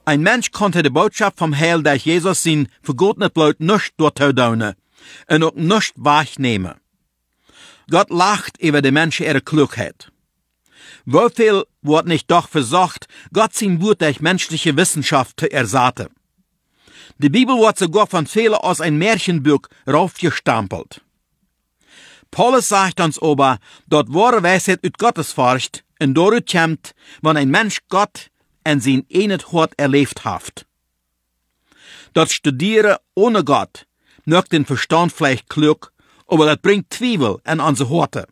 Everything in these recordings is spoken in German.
Ein Mensch konnte die Botschaft vom Heil durch Jesus sein vergotene Blut nicht durchdauen und auch nicht wahrnehmen. Gott lacht über die Menschen ihre Klugheit. Wieviel wird nicht doch versucht, Gott sein Wort durch menschliche Wissenschaft zu ersaten. Die Bibel wird sogar von vielen aus ein Märchenbuch raufgestampelt. Paulus sagt uns aber, dort wahre Weisheit ut Gottes forscht und dort kommt, wenn ein Mensch Gott en sein enet Hort erlebt haft. Dort studieren ohne Gott, mögt den Verstand vielleicht klug, aber das bringt Zweifel an unsere Horte.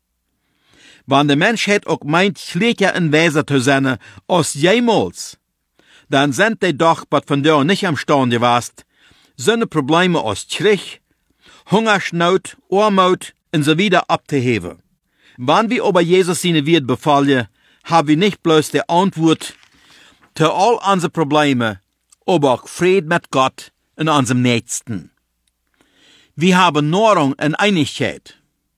Wenn der Menschheit auch meint, schlechter in Weise zu sein, als jemals, dann sind die doch, was von dir nicht am Stand gewast, so eine Probleme als Krieg, Hungersnot, Armut und so wieder abzuheben. Wenn wir aber Jesus seine Wort befallen, haben wir nicht bloß die Antwort zu all unsere Probleme, aber auch Frieden mit Gott und unserem Nächsten. Wir haben Nahrung und Einigkeit.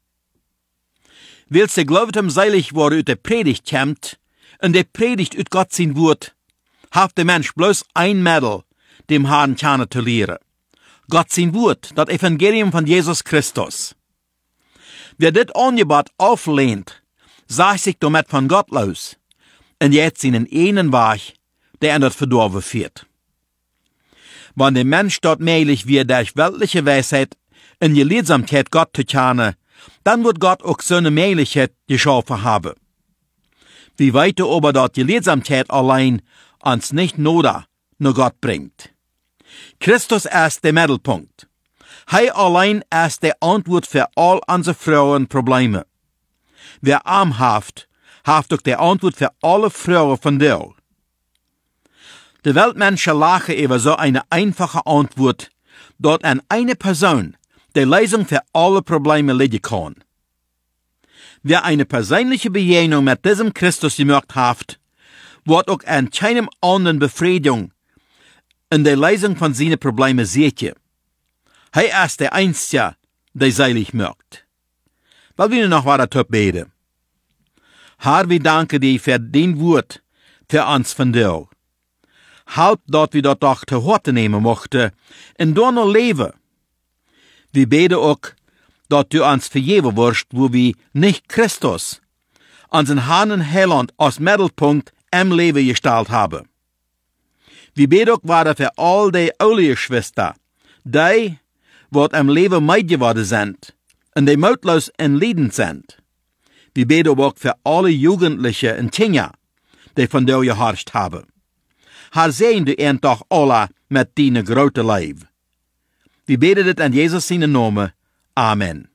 Willst du glauben, seilig worden ut der Predigt kommt, und der Predigt ut Gott sein Wort, haft der Mensch bloß ein Mittel, dem Herrn kennen zu lehren. Gott sein Wort, das Evangelium von Jesus Christus. Wer dit Angebot auflehnt, sagt sich damit von Gott los, und jetzt seinen einen Weg, der in das Verdorben führt. Wenn der Mensch dort mählich wird durch weltliche Weisheit in Gelehrsamkeit Gott zu kennen, dann wird Gott auch so eine Mählichkeit geschaffen haben. Wie weiter aber dort Gelehrsamkeit allein uns nicht nur Gott bringt. Christus ist der Mittelpunkt. Er allein ist die Antwort für all unsere Frauenprobleme. Wer arm haft auch die Antwort für alle Frauen von dir. Die Weltmenschen lachen über so eine einfache Antwort, dort an eine Person die Lösung für alle Probleme liegen kann. Wer eine persönliche Begegnung mit diesem Christus gemacht hat, wird auch an keinem anderen Befriedigung in der Lösung von seinen Problemen sehen. Er ist der Einzige, der seilig macht. Weil wir noch weiter beten. Herr, wir danken dir für dein Wort für uns von dir. Halb dort wir dort doch zu Horte nehmen mochte, und dort noch leben. Wir beten auch, dass du uns vergeben wirst, wo wir nicht Christus, unseren Herrn und Heiland, als Mittelpunkt im Leben gestellt haben. Wir beten auch weiter für all die Geschwister, die, was im Leben meid geworden sind, und die mutlos in Leiden sind. Wir beten aber auch für alle Jugendliche und Kinder, die von dir gehorcht haben. Herr, sehen du ihn doch alle mit deiner großen Leib. Wir beten das in Jesus seinen Namen. Amen.